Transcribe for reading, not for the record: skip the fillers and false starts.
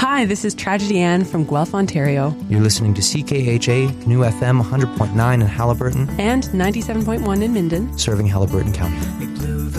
Hi, this is Tragedy Ann from Guelph, Ontario. You're listening to CKHA, New FM 100.9 in Haliburton and 97.1 in Minden, serving Haliburton County.